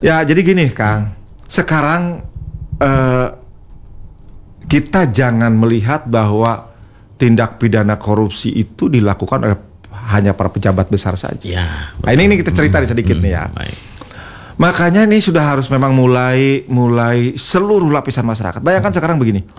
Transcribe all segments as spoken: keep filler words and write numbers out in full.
Ya, jadi gini, Kang. Sekarang uh, kita jangan melihat bahwa tindak pidana korupsi itu dilakukan oleh hanya para pejabat besar saja. Ya, nah, ini, ini kita cerita hmm, sedikit hmm, nih ya. Baik. Makanya ini sudah harus memang mulai mulai seluruh lapisan masyarakat. Bayangkan hmm. sekarang begini.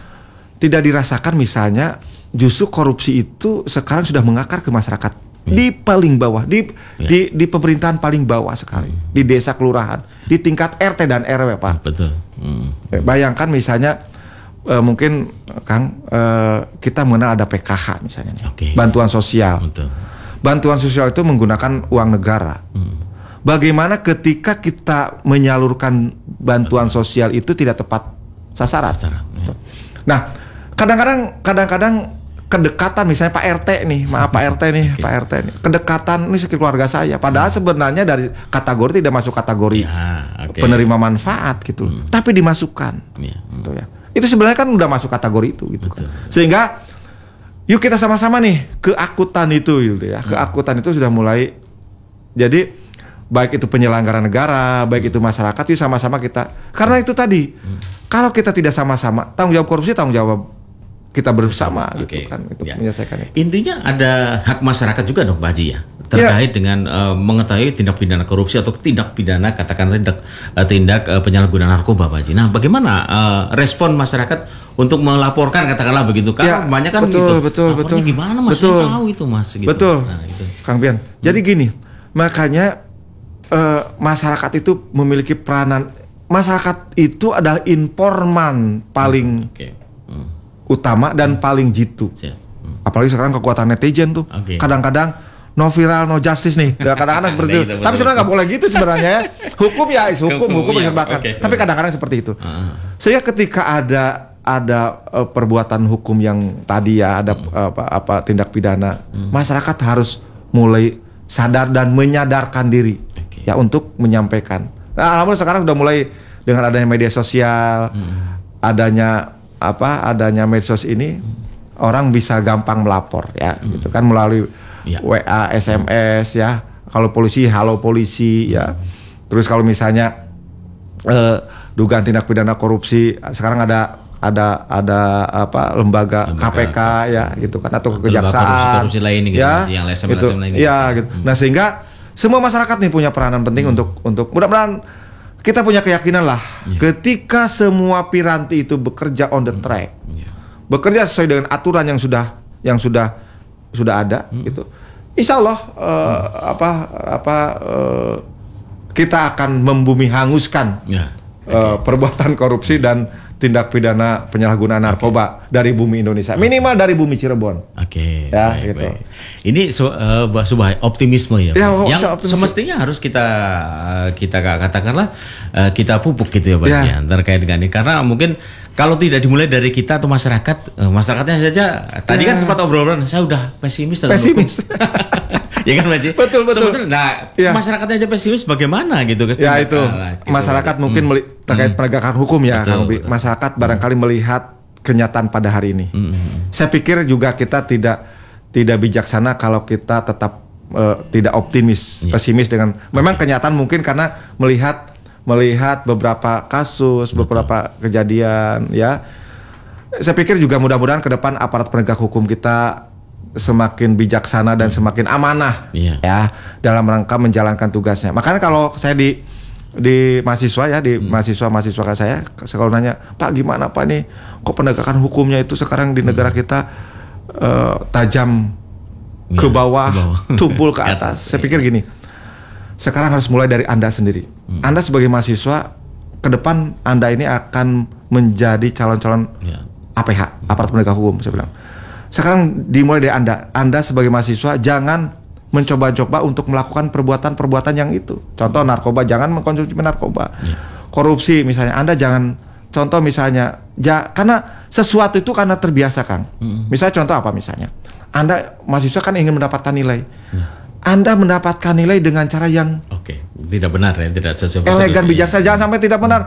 Tidak dirasakan misalnya justru korupsi itu sekarang sudah mengakar ke masyarakat. Ya. Di paling bawah, di, ya. di di pemerintahan paling bawah sekali, hmm. di desa kelurahan, di tingkat R T dan R W, Pak. Betul. Hmm. Bayangkan misalnya Uh, mungkin Kang uh, kita mengenal ada P K H misalnya, okay. bantuan sosial. Betul. Bantuan sosial itu menggunakan uang negara. Hmm. Bagaimana ketika kita menyalurkan bantuan Betul. sosial itu tidak tepat sasaran? sasaran ya. Nah, kadang-kadang, kadang-kadang kedekatan misalnya Pak R T nih, maaf Pak R T nih, okay. Pak R T nih, kedekatan ini keluarga saya. Padahal hmm. sebenarnya dari kategori tidak masuk kategori ya, okay. penerima manfaat gitu, hmm. tapi dimasukkan, ya. Hmm. Gitu ya. Itu sebenarnya kan udah masuk kategori itu gitu kan. Sehingga yuk kita sama-sama nih keakutan itu gitu ya. Keakutan itu sudah mulai. Jadi baik itu penyelenggara negara, baik itu masyarakat, yuk sama-sama kita. Karena itu tadi hmm. kalau kita tidak sama-sama, tanggung jawab korupsi tanggung jawab kita bersama okay. gitu kan, itu ya. menyelesaikan itu. Intinya ada hak masyarakat juga dong Pak Haji ya, terkait ya. dengan uh, mengetahui tindak pidana korupsi atau tindak pidana katakanlah tindak uh, tindak uh, penyalahgunaan narkoba Pak Haji. Nah, bagaimana uh, respon masyarakat untuk melaporkan katakanlah begitu? Karena ya, banyak kan betul, gitu. Betul, betul, betul. Gimana Mas? Betul. Saya tahu itu Mas gitu. Betul. Nah, gitu. Kang Pian. Jadi gini, makanya uh, masyarakat itu memiliki peranan. Masyarakat itu adalah informan paling hmm, okay. hmm. utama dan hmm. paling jitu. Hmm. Apalagi sekarang kekuatan netizen tuh. Okay. Kadang-kadang no viral, no justice nih. Kadang-kadang seperti itu. Tapi sebenarnya nggak boleh gitu sebenarnya. Hukum ya is hukum, hukum, hukum ya, diserbakan. Okay. Tapi kadang-kadang seperti itu. Uh-huh. Sehingga ketika ada ada uh, perbuatan hukum yang tadi ya ada uh, apa, apa tindak pidana, uh-huh. masyarakat harus mulai sadar dan menyadarkan diri okay. ya untuk menyampaikan. Nah, alhamdulillah sekarang udah mulai dengan adanya media sosial, uh-huh. adanya apa adanya medsos ini uh-huh. orang bisa gampang melapor ya, uh-huh. gitu kan melalui ya. W A, S M S ya. Kalau polisi, halo polisi ya. Terus kalau misalnya eh, dugaan tindak pidana korupsi, sekarang ada ada ada apa lembaga, lembaga K P K ya gitu kan atau kejaksaan korupsi lain gitu ya, yang L S M, gitu. L S M lain Ya gitu. Hmm. Nah, sehingga semua masyarakat nih punya peranan penting hmm. untuk untuk mudah-mudahan kita punya keyakinan lah ya. Ketika semua piranti itu bekerja on the track. Hmm. Ya. Bekerja sesuai dengan aturan yang sudah yang sudah sudah ada hmm. gitu. Insya Allah uh, hmm. apa apa uh, kita akan membumi hanguskan ya. Okay. uh, perbuatan korupsi dan tindak pidana penyalahgunaan narkoba okay. dari bumi Indonesia, minimal dari bumi Cirebon. Oke. Okay, ya, baik, gitu. Baik. Ini uh, sebuah optimisme ya, ya yang optimisme. Semestinya harus kita kita katakanlah uh, kita pupuk gitu ya, Pak ya. Ya, terkait dengan ini. Karena mungkin kalau tidak dimulai dari kita atau masyarakat, uh, masyarakatnya saja. Tadi ya. kan sempat obrolan, saya udah pesimis. Pesimis. Ya kan Pak Haji? Betul betul. Sebetulnya, nah ya. masyarakatnya aja pesimis, bagaimana gitu? Ya itu nah, gitu. Masyarakat mungkin hmm. meli- terkait hmm. penegakan hukum ya, betul, Kang Bi. Masyarakat hmm. barangkali melihat kenyataan pada hari ini. Hmm. Saya pikir juga kita tidak tidak bijaksana kalau kita tetap uh, tidak optimis, ya. pesimis dengan. Memang okay. kenyataan mungkin karena melihat melihat beberapa kasus, betul. beberapa kejadian, ya. Saya pikir juga mudah-mudahan ke depan aparat penegak hukum kita semakin bijaksana dan semakin amanah yeah. ya dalam rangka menjalankan tugasnya. Makanya kalau saya di di mahasiswa ya di hmm. mahasiswa mahasiswa saya kalau nanya, Pak gimana Pak nih kok penegakan hukumnya itu sekarang di negara kita uh, tajam yeah. ke bawah, ke bawah. tumpul ke atas. Saya pikir gini, sekarang harus mulai dari Anda sendiri. Hmm. Anda sebagai mahasiswa ke depan Anda ini akan menjadi calon-calon yeah. A P H, aparat penegak hukum saya bilang. Sekarang dimulai dari Anda. Anda sebagai mahasiswa jangan mencoba-coba untuk melakukan perbuatan-perbuatan yang itu. Contoh narkoba, jangan mengkonsumsi narkoba. Ya. Korupsi misalnya, Anda jangan. Contoh misalnya, ya karena sesuatu itu karena terbiasa, Kang. Hmm. Misalnya contoh apa misalnya? Anda mahasiswa kan ingin mendapatkan nilai. Ya. Anda mendapatkan nilai dengan cara yang oke, tidak benar ya, tidak sesuai. Elegan, bijaksana, jangan sampai tidak benar.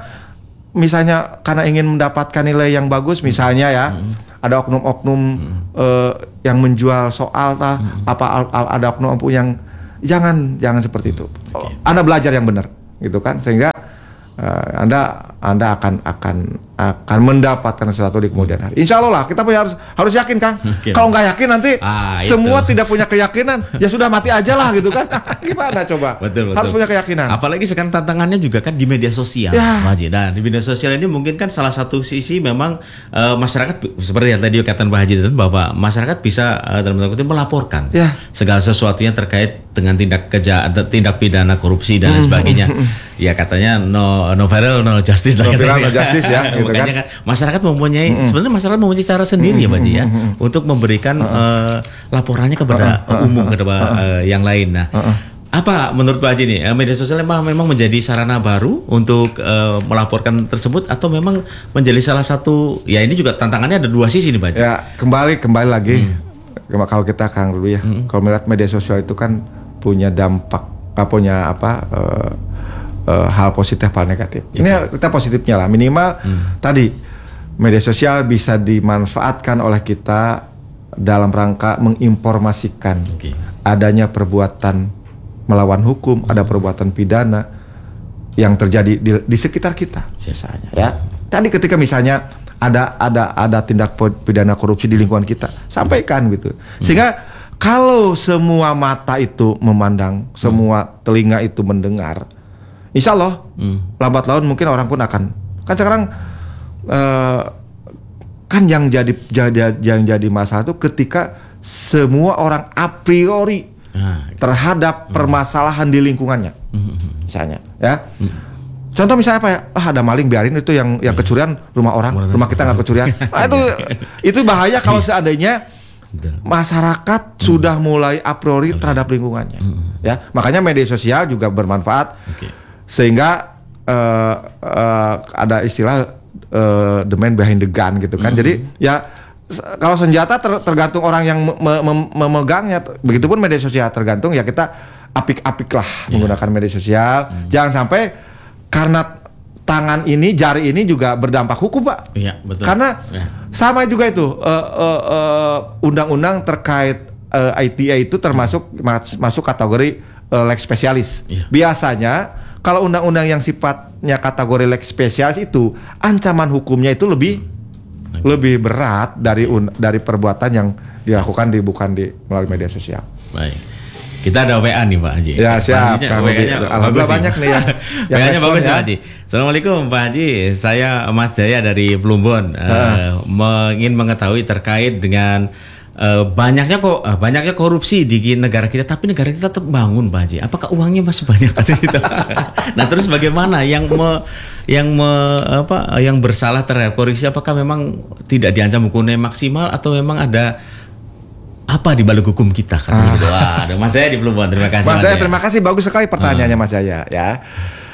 Misalnya karena ingin mendapatkan nilai yang bagus, misalnya ya. Hmm. Ada oknum-oknum hmm. uh, yang menjual soal tah, hmm. apa al- al- ada oknum-oknum yang jangan jangan seperti itu. Okay. Anda belajar yang benar, gitu kan, sehingga uh, anda anda akan akan akan mendapatkan sesuatu di kemudian hari. Insya Allah lah, kita punya harus harus yakin, Kang. Okay. Kalau nggak yakin nanti ah, semua itu. Tidak punya keyakinan, ya sudah mati aja lah gitu kan. Gimana coba? Betul, betul. Harus punya keyakinan. Apalagi sekarang tantangannya juga kan di media sosial, ya. Pak Haji. Nah, di media sosial ini mungkin kan salah satu sisi memang uh, masyarakat seperti yang tadi katakan Pak Haji dan bahwa masyarakat bisa uh, dalam tanda kutip melaporkan ya. Segala sesuatunya terkait dengan tindak kejahatan, tindak pidana korupsi dan lain sebagainya. Ya katanya no no viral no justice lah. No viral no justice ya. Gitu kan. Kan masyarakat mempunyai mm-hmm. sebenarnya masyarakat mempunyai cara sendiri mm-hmm. ya Pak Haji ya mm-hmm. untuk memberikan uh-uh. uh, laporannya kepada uh-uh. umum kepada uh-uh. uh, yang lain. Nah, uh-uh. apa menurut Pak Haji nih media sosial memang memang menjadi sarana baru untuk uh, melaporkan tersebut atau memang menjadi salah satu ya ini juga tantangannya ada dua sisi nih Pak Haji. Ya kembali kembali lagi hmm. kalau kita Kang dulu ya hmm. kalau melihat media sosial itu kan punya dampak uh, punya apa uh, uh, hal positif hal negatif. Ya. Ini kita positifnya lah minimal hmm. tadi media sosial bisa dimanfaatkan oleh kita dalam rangka menginformasikan okay. adanya perbuatan melawan hukum, ada perbuatan pidana yang terjadi di, di sekitar kita, misalnya. Ya, tadi ketika misalnya ada ada ada tindak pidana korupsi di lingkungan kita, sampaikan gitu. Sehingga kalau semua mata itu memandang, semua telinga itu mendengar, insya Allah hmm. lambat laun mungkin orang pun akan. Kan sekarang uh, kan yang jadi jadi yang jadi masalah itu ketika semua orang a priori Nah, terhadap hmm. permasalahan di lingkungannya, hmm. misalnya, ya. Hmm. Contoh misalnya apa ya? Ah ada maling biarin itu yang yang kecurian rumah orang, rumah kita nggak kecurian. Nah, itu itu bahaya kalau seandainya masyarakat hmm. sudah mulai a priori terhadap lingkungannya, hmm. ya. Makanya media sosial juga bermanfaat, okay. sehingga uh, uh, ada istilah uh, the man behind the gun gitu kan. Hmm. Jadi ya. Kalau senjata ter, tergantung orang yang me, me, memegangnya. Begitupun media sosial tergantung ya kita apik-apik lah yeah. menggunakan media sosial. Hmm. Jangan sampai karena tangan ini, jari ini juga berdampak hukum, Pak. Iya, yeah, betul. Karena yeah. sama juga itu uh, uh, uh, undang-undang terkait uh, I T E itu termasuk mas, masuk kategori uh, lex spesialis. Yeah. Biasanya kalau undang-undang yang sifatnya kategori lex spesialis itu ancaman hukumnya itu lebih hmm. lebih berat dari un, dari perbuatan yang dilakukan di bukan di melalui media sosial. Baik. Kita ada W A nih Pak Haji. Ya siap. W A-nya alhamdulillah banyak nih ya. W A-nya bagus ya Pak Haji. Assalamualaikum Pak Haji. Saya Mas Jaya dari Plumbon. Uh, ingin mengetahui terkait dengan uh, banyaknya kok uh, banyaknya korupsi di negara kita, tapi negara kita tetap bangun Pak Haji. Apakah uangnya masih banyak? Nah terus bagaimana yang me, yang me, apa yang bersalah terhadap korupsi apakah memang tidak diancam hukumnya maksimal atau memang ada apa di balik hukum kita kan ah. gitu. Waduh, Mas Jaya di Plumbon. Terima kasih. Mas Jaya, terima kasih bagus sekali pertanyaannya ah. Mas Jaya ya.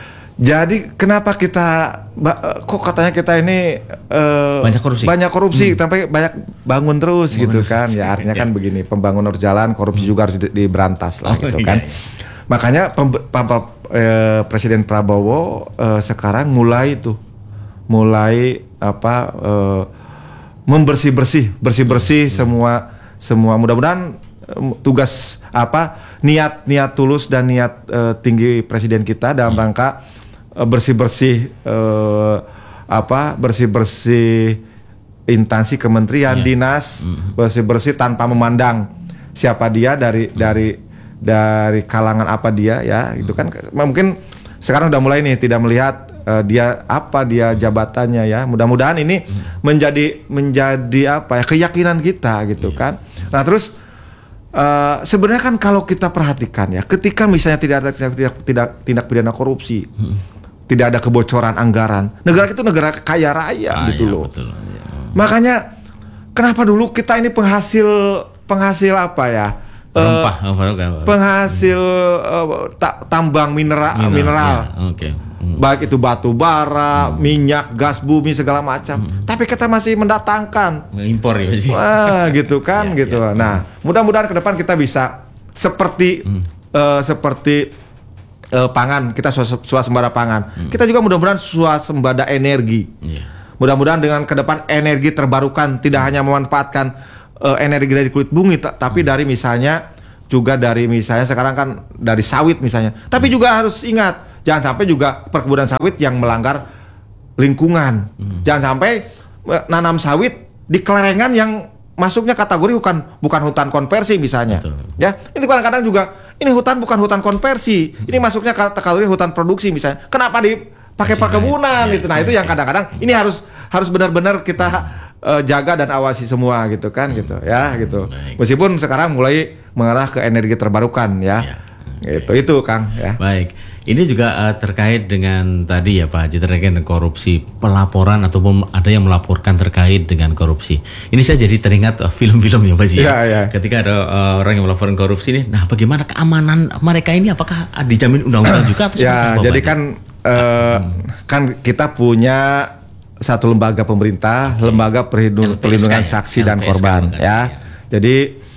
Jadi kenapa kita kok katanya kita ini uh, banyak korupsi, banyak korupsi, hmm. tapi banyak bangun terus bangun gitu kan? Ya artinya kan begini, pembangunan jalan, korupsi hmm. juga harus diberantas lah oh, gitu kan. Iya. Makanya pem, pem, pem, eh, Presiden Prabowo eh, sekarang mulai tuh, mulai apa eh, membersih bersih, bersih bersih hmm. semua semua. Mudah-mudahan eh, tugas apa niat niat tulus dan niat eh, tinggi Presiden kita dalam hmm. rangka bersih-bersih eh, apa bersih-bersih instansi kementerian yeah. dinas mm-hmm. bersih-bersih tanpa memandang siapa dia dari mm-hmm. dari dari kalangan apa dia ya mm-hmm. itu kan mungkin sekarang udah mulai nih tidak melihat uh, dia apa dia jabatannya ya mudah-mudahan ini mm-hmm. menjadi menjadi apa ya keyakinan kita gitu yeah. kan. Nah terus Uh, sebenarnya kan kalau kita perhatikan ya, ketika misalnya tidak ada tidak tidak, tidak tindak pidana korupsi, hmm. tidak ada kebocoran anggaran, negara itu negara kaya raya ah, gitu ya, loh. Betul, ya. Makanya kenapa dulu kita ini penghasil penghasil apa ya? Rempah, uh, penghasil uh, ta- tambang minera, mineral, mineral. Ya, okay. hmm. baik itu batu bara, hmm. minyak, gas bumi segala macam. Hmm. Tapi kita masih mendatangkan, impor ya sih. Wah, gitu kan, ya, gitu. Ya. Nah, mudah-mudahan ke depan kita bisa seperti hmm. uh, seperti uh, pangan, kita swasembada pangan. Hmm. Kita juga mudah-mudahan swasembada energi. Ya. Mudah-mudahan dengan ke depan energi terbarukan tidak hanya memanfaatkan Uh, energi dari kulit bumi, t- tapi hmm. dari misalnya juga dari misalnya sekarang kan dari sawit misalnya. Tapi hmm. juga harus ingat, Jangan sampai juga perkebunan sawit yang melanggar lingkungan. Hmm. Jangan sampai nanam sawit di kelerengan yang masuknya kategori bukan bukan hutan konversi misalnya. Betul. Ya, ini kadang-kadang juga ini hutan bukan hutan konversi. Hmm. Ini masuknya kategori hutan produksi misalnya. Kenapa dipakai perkebunan ya, gitu. Nah, ya, itu yang kadang-kadang ini harus harus benar-benar kita uh, jaga dan awasi semua gitu kan hmm. gitu ya gitu. Baik. Meskipun sekarang mulai mengarah ke energi terbarukan ya. ya. Gitu okay. Itu Kang ya. Baik. Ini juga uh, terkait dengan tadi ya Pak Haji, terkait dengan korupsi, pelaporan ataupun ada yang melaporkan terkait dengan korupsi. Ini saya jadi teringat uh, film-film ya Pak Haji. Ya, ya. Ketika ada uh, orang yang melaporkan korupsi ini, nah bagaimana keamanan mereka ini? Apakah dijamin undang-undang juga atau ya, apa, jadi Pak kan uh, kan kita punya satu lembaga pemerintah, okay. lembaga perlindung, perlindungan ya? saksi L P S K dan korban ya. ya. Jadi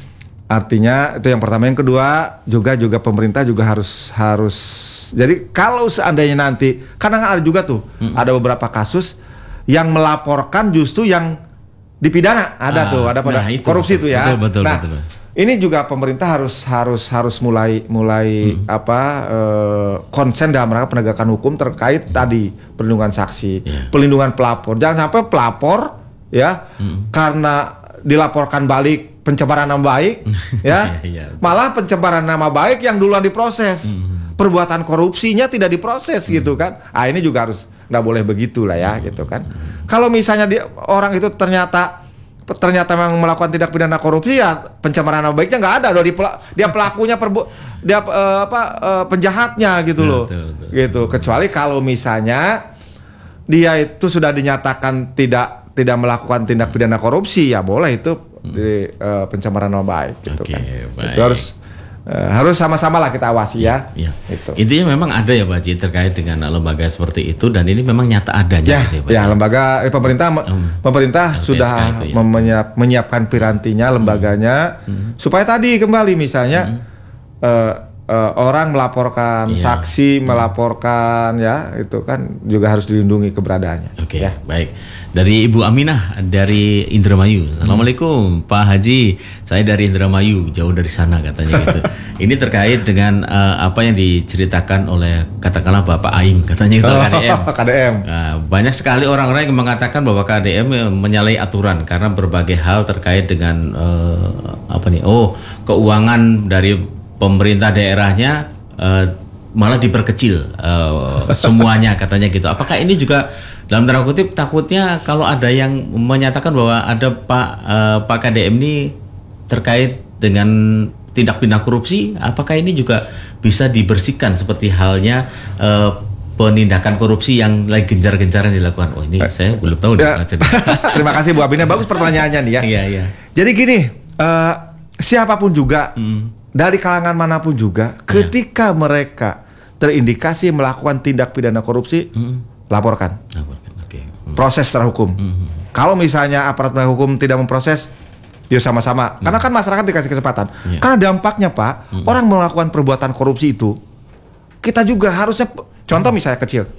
artinya itu yang pertama, yang kedua juga juga pemerintah juga harus harus jadi kalau seandainya nanti kadang ada juga tuh hmm. ada beberapa kasus yang melaporkan justru yang dipidana ada ah, tuh ada pada nah, itu, korupsi betul, itu ya. Betul, betul, nah betul, betul. Ini juga pemerintah harus harus harus mulai mulai hmm. apa eh, konsen dalam rangka penegakan hukum terkait hmm. tadi perlindungan saksi, yeah. perlindungan pelapor. Jangan sampai pelapor ya hmm. karena dilaporkan balik pencemaran nama baik ya yeah, yeah. malah pencemaran nama baik yang duluan diproses. Hmm. Perbuatan korupsinya tidak diproses hmm. gitu kan. Ah ini juga harus nggak boleh begitu lah ya hmm. gitu kan. Kalau misalnya dia, orang itu ternyata ternyata memang melakukan tindak pidana korupsi ya pencemaran nama baiknya nggak ada. Loh, dia pelakunya perbu, dia uh, apa uh, penjahatnya gitu loh. Betul, betul. Gitu. Kecuali kalau misalnya dia itu sudah dinyatakan tidak tidak melakukan tindak pidana korupsi ya boleh itu hmm. di uh, pencemaran nama baik gitu okay, kan. Baik. Itu harus Uh, harus sama-sama lah kita awasi ya. ya. Itu. Intinya memang ada ya Pak Haji terkait dengan lembaga seperti itu dan ini memang nyata adanya. Ya, gitu, ya, ya lembaga eh, pemerintah um, pemerintah L P S K sudah ya. menyiap, menyiapkan pirantinya lembaganya hmm. supaya tadi kembali misalnya hmm. uh, uh, orang melaporkan, ya. saksi hmm. melaporkan ya itu kan juga harus dilindungi keberadaannya. Oke, okay, ya. Baik. Dari Ibu Aminah dari Indramayu. Assalamualaikum hmm. Pak Haji, saya dari Indramayu, jauh dari sana katanya gitu. Ini terkait dengan uh, apa yang diceritakan oleh katakanlah Bapak Aing katanya itu K D M. K D M. Nah, banyak sekali orang-orang yang mengatakan bahwa K D M menyalahi aturan karena berbagai hal terkait dengan uh, apa nih? Oh, keuangan dari pemerintah daerahnya uh, malah diperkecil uh, semuanya katanya gitu. Apakah ini juga dalam tanda kutip takutnya kalau ada yang menyatakan bahwa ada Pak uh, Pak K D M ini terkait dengan tindak pidana korupsi, apakah ini juga bisa dibersihkan seperti halnya uh, penindakan korupsi yang lagi gencar-gencaran dilakukan? Oh ini saya belum tahu. Ya. Terima kasih Bu Abina, bagus pertanyaannya nih ya. Iya iya. Jadi gini, uh, siapapun juga hmm. dari kalangan manapun juga, ketika ya. mereka terindikasi melakukan tindak pidana korupsi, hmm. laporkan. Laporkan. Okay. Hmm. Proses secara hukum. Hmm. Kalau misalnya aparat penegak hukum tidak memproses, dia sama-sama. Hmm. Karena kan masyarakat dikasih kesempatan. Yeah. Karena dampaknya Pak, hmm. orang melakukan perbuatan korupsi itu, kita juga harusnya, contoh hmm. misalnya kecil,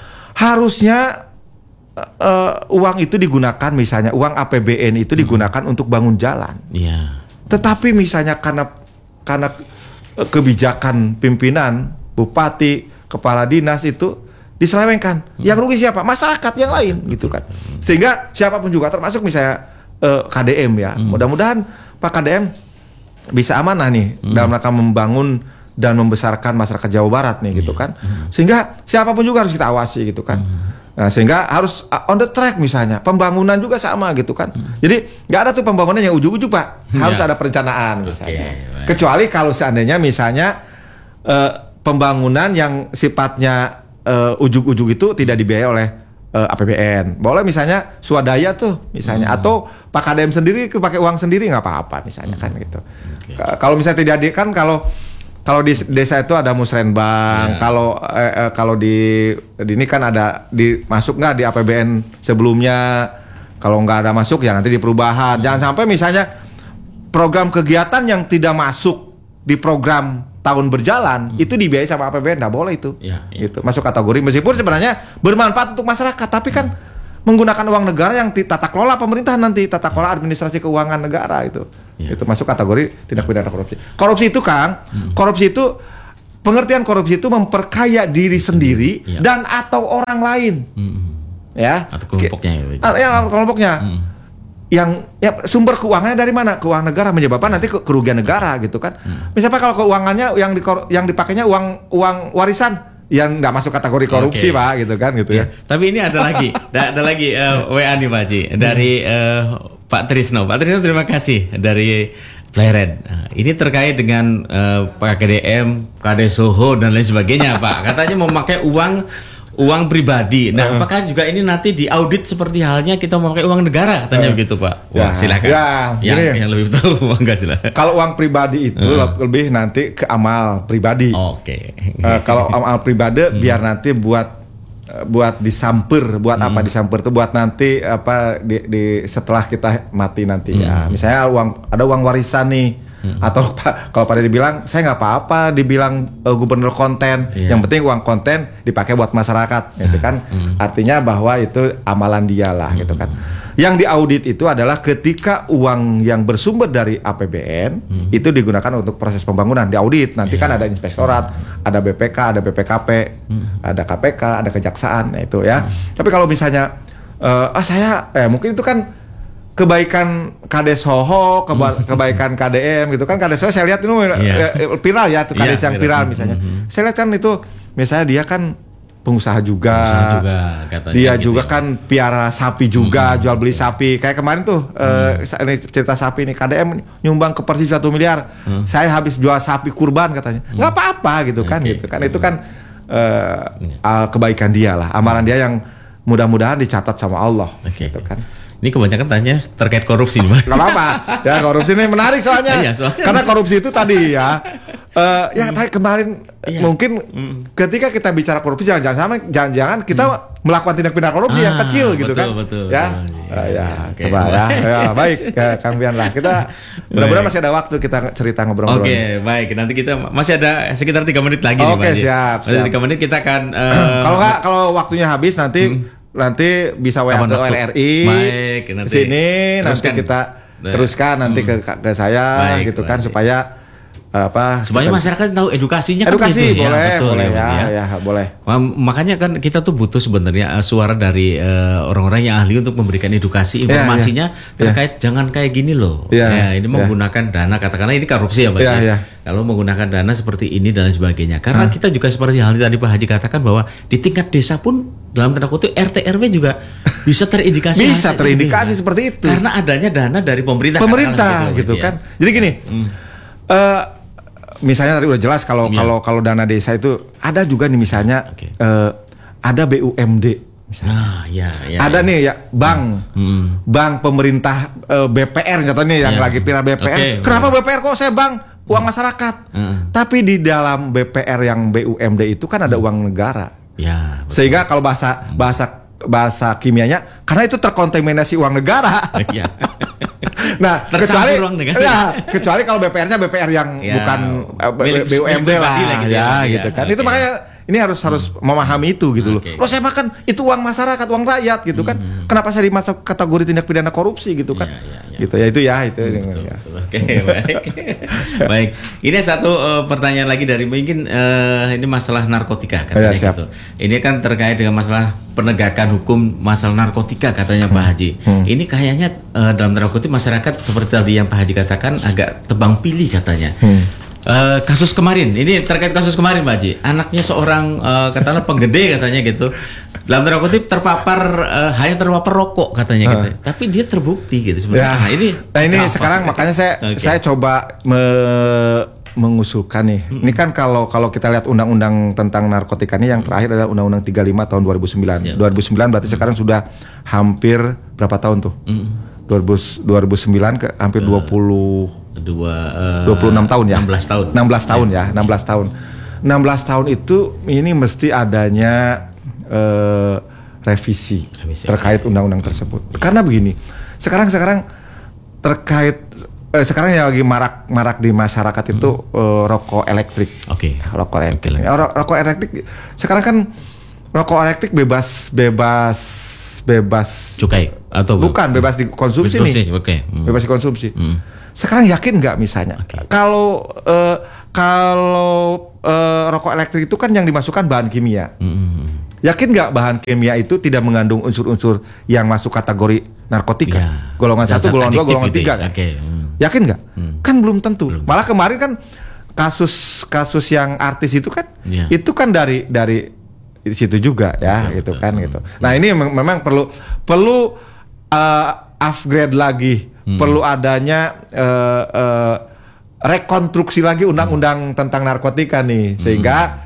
harusnya uh, uang itu digunakan, misalnya uang A P B N itu hmm. digunakan untuk bangun jalan. Yeah. Tetapi misalnya karena karena kebijakan pimpinan, bupati, kepala dinas itu diselewengkan. Hmm. Yang rugi siapa? Masyarakat yang lain gitu kan. Sehingga siapapun juga termasuk misalnya uh, K D M ya. Hmm. Mudah-mudahan Pak K D M bisa amanah nih hmm. dalam rangka membangun dan membesarkan masyarakat Jawa Barat nih gitu kan. Hmm. Sehingga siapapun juga harus kita awasi gitu kan. Hmm. Nah, sehingga harus on the track misalnya. Pembangunan juga sama gitu kan. Hmm. Jadi nggak ada tuh pembangunan yang ujug-ujug Pak. Harus ya. ada perencanaan misalnya. Okay. Kecuali kalau seandainya misalnya uh, pembangunan yang sifatnya Uh, ujug-ujug itu tidak dibiayai oleh uh, A P B N. Boleh misalnya swadaya tuh misalnya hmm. atau Pak K D M sendiri pakai uang sendiri nggak apa-apa misalnya hmm. kan gitu. Okay. K- kalau misalnya tidak di kan kalau kalau di desa itu ada musrenbang, yeah. kalau eh, eh, kalau di, di ini kan ada di masuk nggak di A P B N sebelumnya. Kalau nggak ada masuk ya nanti di perubahan. Hmm. Jangan sampai misalnya program kegiatan yang tidak masuk di program tahun berjalan hmm. itu dibiayai sama A P B N, nggak boleh itu, ya, ya. Gitu masuk kategori meskipun sebenarnya bermanfaat untuk masyarakat, tapi kan hmm. menggunakan uang negara yang tata kelola pemerintah nanti, tata kelola administrasi keuangan negara itu, ya. Itu masuk kategori tindak pidana korupsi. Korupsi itu Kang, hmm. korupsi itu pengertian korupsi itu memperkaya diri sendiri ya. dan atau orang lain. Hmm. Ya. Atau kelompoknya. Ya, ya kelompoknya. Hmm. Yang ya sumber keuangannya dari mana? Keuangan negara, menyebabkan nanti kerugian negara gitu kan. Hmm. Misalnya kalau keuangannya yang di, yang dipakainya uang uang warisan yang nggak masuk kategori korupsi, okay. Pak, gitu kan gitu ya. ya. Tapi ini ada lagi, ada, ada lagi uh, W A nih Pak Haji dari uh, Pak Trisno. Pak Trisno terima kasih dari Pleret. Nah, ini terkait dengan uh, K D M, K D Soho dan lain sebagainya, Pak. Katanya memakai uang uang pribadi. Nah, uh. apakah juga ini nanti diaudit seperti halnya kita memakai uang negara katanya uh. begitu, Pak? Wah, ya, silakan. Ya, yang, yang lebih tahu enggak silakan. Kalau uang pribadi itu uh. lebih nanti ke amal pribadi. Oke. Okay. Uh, kalau amal pribadi hmm. biar nanti buat buat disamper, buat hmm. apa disamper itu buat nanti apa di, di setelah kita mati nanti hmm. ya. Misalnya uang ada uang warisan nih hmm. atau kalau pada dibilang saya nggak apa-apa dibilang uh, gubernur konten, yeah. yang penting uang konten dipakai buat masyarakat, gitu kan. Hmm. Artinya bahwa itu amalan dia lah, hmm. gitu kan. Yang diaudit itu adalah ketika uang yang bersumber dari A P B N hmm. itu digunakan untuk proses pembangunan, diaudit. Nanti yeah. kan ada inspektorat, hmm. ada B P K, ada B P K P, hmm. ada K P K, ada kejaksaan, nah itu ya. Hmm. Tapi kalau misalnya uh, ah saya, eh mungkin itu kan kebaikan K D Soho, keba kebaikan K D M gitu kan. K D Soho saya lihat itu yeah. viral ya, K D S yeah, yang viral misalnya. Hmm. Saya lihat kan itu, misalnya dia kan pengusaha juga, pengusaha juga dia gitu juga ya. Kan piara sapi juga, hmm, jual beli okay. sapi. Kayak kemarin tuh, hmm. uh, ini cerita sapi nih, K D M nyumbang ke Persib satu miliar. Hmm. Saya habis jual sapi kurban katanya. Hmm. Nggak apa-apa gitu kan, okay. gitu kan. Itu kan uh, uh, kebaikan dia lah, amalan dia yang mudah-mudahan dicatat sama Allah, okay. gitu kan. Ini kebanyakan tanya terkait korupsi nih, Mas. Gak apa-apa. Ya korupsi ini menarik soalnya. Iya, soalnya karena korupsi itu tadi ya. Uh, ya tadi kemarin iya. mungkin mm. ketika kita bicara korupsi jangan-jangan jangan-jangan kita mm. melakukan tindak pidana korupsi ah, yang kecil gitu betul, kan. Betul, ya. Betul, uh, ya, ya okay. Coba ya. Ya baik ya, Kang Bian lah. Kita mudah-mudahan masih ada waktu kita cerita ngobrol-ngobrol. Oke, okay, baik. Nanti kita masih ada sekitar tiga menit lagi okay, nih, Pak. Oke, siap, siap. tiga menit kita akan uh, kalau nggak kalau waktunya habis nanti mm. nanti bisa W A ke O L R I. Baik, nanti sini nanti kita teruskan nanti hmm. ke ke saya baik, gitu kan baik. Supaya apa supaya masyarakat tahu edukasinya edukasi kan gitu, boleh ya, betul, boleh ya, ya, ya, ya boleh. Makanya kan kita tuh butuh sebenarnya uh, suara dari uh, orang-orang yang ahli untuk memberikan edukasi informasinya ya, ya. terkait ya. Jangan kayak gini loh. Ya, ya ini ya. Menggunakan dana katakanlah ini korupsi ya Pak. Ya, ya. Kalau menggunakan dana seperti ini dan sebagainya. Karena hmm. kita juga seperti hal tadi Pak Haji katakan bahwa di tingkat desa pun dalam tanda kutip R T R W juga bisa terindikasi bisa terindikasi ini, seperti itu. Karena adanya dana dari pemerintah. Pemerintah gitu, gitu kan. Ya. Jadi gini. Hmm. Uh, Misalnya tadi udah jelas kalau yeah. kalau kalau dana desa itu ada juga nih misalnya okay. uh, ada B U M D misalnya. Ah, ya, ya, ada ya. nih ya bank hmm. bank pemerintah uh, B P R contohnya yang yeah. lagi viral B P R. Okay, kenapa okay. B P R kok saya bank uang hmm. masyarakat? Hmm. Tapi di dalam B P R yang B U M D itu kan ada hmm. uang negara. Ya, sehingga kalau bahasa bahasa bahasa kimianya karena itu terkontaminasi uang negara. Ya. Nah, kecuali ya, kecuali kalau B P R-nya B P R yang ya, bukan uh, B U M D lah, gitu ya, ya, gitu kan. Okay. Itu makanya ini harus harus hmm. memahami itu gitu okay. loh. Loh saya makan itu uang masyarakat, uang rakyat gitu kan. Hmm. Kenapa saya dimasuk kategori tindak pidana korupsi gitu kan? Ya, ya, ya. Gitu ya itu ya itu. Hmm, betul, ya. Betul. Oke, okay, baik. Baik. Ini satu uh, pertanyaan lagi dari mungkin uh, ini masalah narkotika katanya ya, gitu. Ini kan terkait dengan masalah penegakan hukum masalah narkotika katanya hmm. Pak Haji. Hmm. Ini kayaknya uh, dalam tanda kutip masyarakat seperti tadi yang Pak Haji katakan agak tebang pilih katanya. Hmm. Uh, kasus kemarin, ini terkait kasus kemarin Pak Haji, anaknya seorang uh, katakanlah penggede katanya gitu, dalam tanda kutip terpapar uh, hanya terpapar rokok katanya uh. gitu, tapi dia terbukti gitu sebenarnya. Ya, nah ini, nah ini sekarang makanya saya okay. saya coba me mengusulkan nih, hmm. ini kan kalau kalau kita lihat undang-undang tentang narkotika ini yang terakhir adalah undang-undang tiga puluh lima tahun dua ribu sembilan. Ya. dua ribu sembilan berarti hmm. sekarang sudah hampir berapa tahun tuh? Hmm. dua ribu sembilan ke hampir uh. dua puluh Dua, uh, dua puluh enam tahun ya. enam belas tahun. enam belas tahun ya, enam belas tahun. enam belas tahun itu ini mesti adanya uh, revisi, revisi terkait undang-undang tersebut. Karena begini, sekarang sekarang terkait uh, sekarang yang lagi marak-marak di masyarakat itu hmm. uh, rokok elektrik. Oke. Okay. Rokok elektrik. Okay. Rokok elektrik sekarang kan rokok elektrik bebas bebas bebas cukai atau bukan bebas dikonsumsi nih. Okay. Hmm. Bebas dikonsumsi. Hmm. Sekarang yakin nggak misalnya okay. kalau uh, kalau uh, rokok elektrik itu kan yang dimasukkan bahan kimia. Mm-hmm. Yakin nggak bahan kimia itu tidak mengandung unsur-unsur yang masuk kategori narkotika? Ya. Golongan satu, golongan dua, golongan gitu tiga. Ya? Kan? Okay. Mm. Yakin nggak? Mm. Kan belum tentu. Belum. Malah kemarin kan kasus-kasus yang artis itu kan, ya. itu kan dari dari di situ juga ya, betul, gitu betul. kan hmm. gitu. Nah ini memang, memang perlu perlu uh, upgrade lagi, hmm. perlu adanya uh, uh, rekonstruksi lagi undang-undang hmm. tentang narkotika nih, sehingga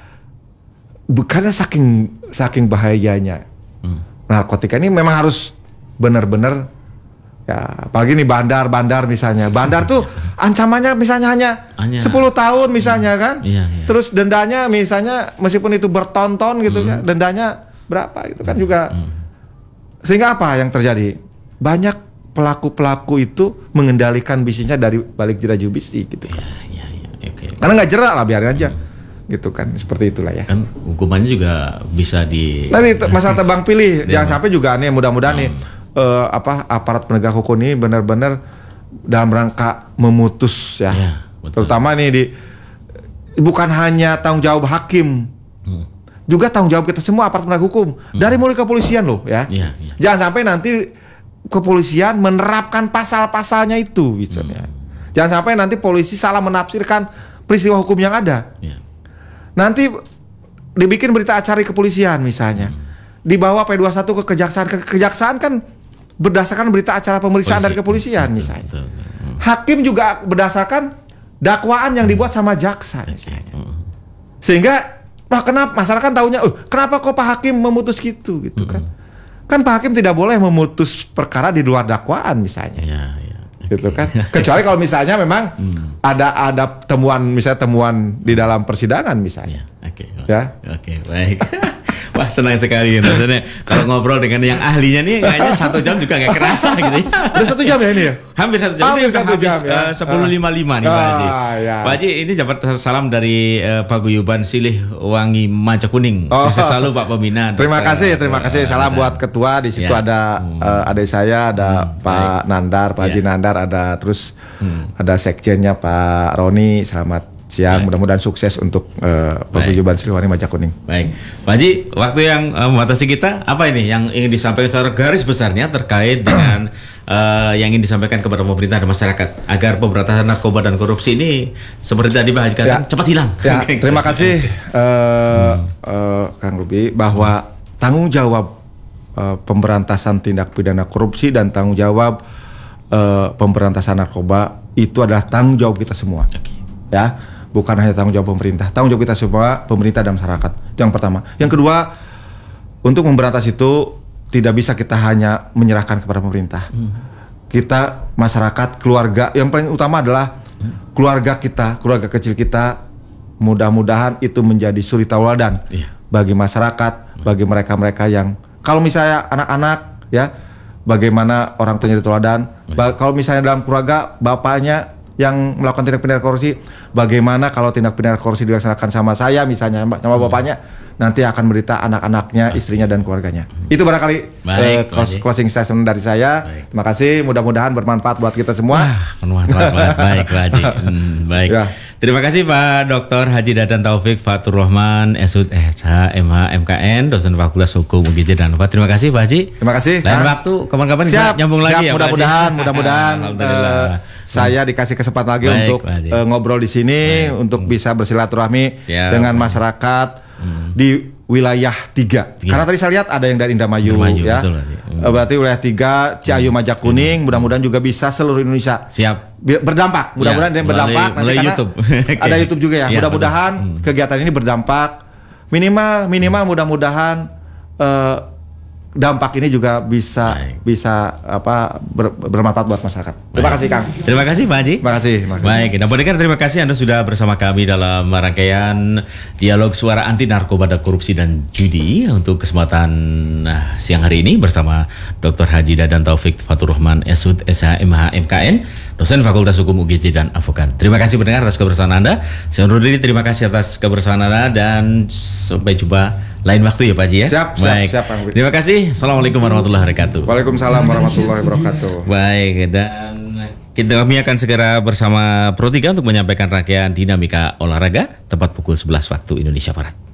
hmm. karena saking saking bahayanya hmm. narkotika ini memang harus benar-benar. Ya, apalagi nih bandar-bandar misalnya. Bandar tuh ancamannya misalnya hanya, hanya sepuluh tahun misalnya kan. Iya, iya. Terus dendanya misalnya meskipun itu bertonton gitu hmm. ya, dendanya berapa itu kan juga. Hmm. Sehingga apa yang terjadi? Banyak pelaku-pelaku itu mengendalikan bisnisnya dari balik jerat besi gitu kan. Iya, iya, iya. Okay. Karena nggak jerak lah, biarin aja. Hmm. Gitu kan, seperti itulah ya. Kan hukumannya juga bisa di. Nanti masalah tebang pilih, jangan sampai juga nih mudah-mudahan hmm. nih Uh, apa aparat penegak hukum ini benar-benar dalam rangka memutus ya, ya terutama nih di bukan hanya tanggung jawab hakim, hmm. juga tanggung jawab kita semua aparat penegak hukum hmm. dari mulai kepolisian loh ya. Ya, ya. Jangan sampai nanti kepolisian menerapkan pasal-pasalnya itu, misalnya. Hmm. Jangan sampai nanti polisi salah menafsirkan peristiwa hukum yang ada. Ya. Nanti dibikin berita acara kepolisian misalnya, hmm. dibawa P dua puluh satu ke kejaksaan, ke kejaksaan kan berdasarkan berita acara pemeriksaan Polisi. dari kepolisian betul, misalnya. Betul, betul. Hmm. Hakim juga berdasarkan dakwaan yang dibuat sama jaksa misalnya. Hmm. Sehingga, nah kenapa masyarakat tahunya, oh, kenapa kok Pak Hakim memutus gitu gitu hmm. kan? Kan Pak Hakim tidak boleh memutus perkara di luar dakwaan misalnya. Ya, ya. Gitu kan? Kecuali kalau misalnya memang hmm. ada ada temuan misalnya temuan di dalam persidangan misalnya. Oke. Okay. Ya. Oke, okay, baik. Wah senang sekali rasanya kalau ngobrol dengan yang ahlinya nih kayaknya satu jam juga nggak kerasa gitu ya. Udah satu jam ya ini ya? Hampir satu jam. Hampir satu jam ya. Sepuluh lima lima nih Pak Haji. Ah, ya. Pak Haji ini dapat salam dari uh, Paguyuban Silih Wangi Manca Kuning. Oh. Sukses selalu Pak Pembina. Terima kasih, terima kasih. Salam buat ketua di situ ya. Ada uh, adik saya, ada hmm, Pak baik. Nandar, Pak Haji ya. Nandar, ada terus hmm. ada sekjennya Pak Roni. Selamat siang, baik. Mudah-mudahan sukses untuk uh, Paguyuban Siliwangi Manca Kuning. Baik, Pak Haji, waktu yang uh, membatasi kita, apa ini yang ingin disampaikan secara garis besarnya terkait dengan uh, yang ingin disampaikan kepada pemerintah dan masyarakat agar pemberantasan narkoba dan korupsi ini seperti tadi Pak Haji katakan ya. cepat hilang. Ya, terima kasih uh, hmm. uh, Kang Ruby bahwa tanggung jawab uh, pemberantasan tindak pidana korupsi dan tanggung jawab uh, pemberantasan narkoba itu adalah tanggung jawab kita semua. Okay. Ya. Bukan hanya tanggung jawab pemerintah, tanggung jawab kita semua, pemerintah dan masyarakat. Itu yang pertama. Yang kedua, untuk memberantas itu tidak bisa kita hanya menyerahkan kepada pemerintah. Hmm. Kita, masyarakat, keluarga, yang paling utama adalah keluarga kita, keluarga kecil kita, mudah-mudahan itu menjadi suri tauladan yeah. bagi masyarakat, bagi mereka-mereka yang, kalau misalnya anak-anak, ya, bagaimana orang tuanya ditoladan. Ba- kalau misalnya dalam keluarga, bapaknya yang melakukan tindak pidana korupsi, bagaimana kalau tindak pidana korupsi dilaksanakan sama saya misalnya, sama bapaknya, nanti akan menderita anak-anaknya, istrinya dan keluarganya. Itu barangkali baik, uh, close, closing statement dari saya. Baik. Terima kasih, mudah-mudahan bermanfaat buat kita semua. Wah, bermanfaat banget. Baik, Pak Haji. Hmm, baik. Ya. Terima kasih Pak Doktor Haji Dadan Taufik Fatur Rahman, S U D S H M H M K N, dosen Fakultas Hukum U G J dan Pak. Terima kasih Pak Haji. Terima kasih. Lain waktu kapan-kapan kita nyambung siap, lagi ya. Mudah-mudahan, mudah-mudahan uh, saya dikasih kesempatan lagi baik, untuk uh, ngobrol di sini, baik. Untuk bisa bersilaturahmi siap, dengan masyarakat hmm. di wilayah tiga. Karena tadi saya lihat ada yang dari Indramayu, Indramayu ya. Betul, hmm. Berarti wilayah tiga Ciayu Manca Kuning, hmm. mudah-mudahan juga bisa seluruh Indonesia. Siap. Berdampak, mudah-mudahan ya, berdampak mulai, mulai YouTube. Ada YouTube juga ya. ya mudah-mudahan hmm. kegiatan ini berdampak minimal minimal hmm. mudah-mudahan uh, dampak ini juga bisa baik. bisa apa ber, bermanfaat buat masyarakat. Terima baik. kasih Kang. Terima kasih Pak Haji. Terima kasih. Terima kasih. Baik, nah pendengar terima kasih Anda sudah bersama kami dalam rangkaian dialog suara anti narkoba dan korupsi dan judi untuk kesempatan nah, siang hari ini bersama Doktor Haji Dadan Taufik Fatur Rahman S U D S H M H M K N, dosen Fakultas Hukum U G J dan advokat. Terima kasih pendengar atas kebersamaan Anda. Saya undur diri, terima kasih atas kebersamaan Anda dan sampai jumpa lain waktu ya Pak Haji ya. Siap, baik. siap, siap. Terima kasih. Assalamualaikum warahmatullahi wabarakatuh. Waalaikumsalam warahmatullahi wabarakatuh. Baik, dan Kita kami akan segera bersama Pro tiga untuk menyampaikan rangkaian dinamika olahraga tepat pukul sebelas waktu Indonesia Barat.